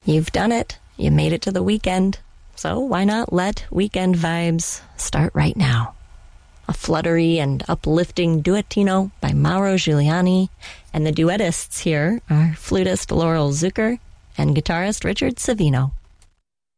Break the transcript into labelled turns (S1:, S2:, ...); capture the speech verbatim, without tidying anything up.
S1: You've done it. You made it to the weekend. So why not let weekend vibes start right now? A fluttery and uplifting duettino by Mauro Giuliani, and the duettists here are flutist Laurel Zucker and guitarist Richard Savino.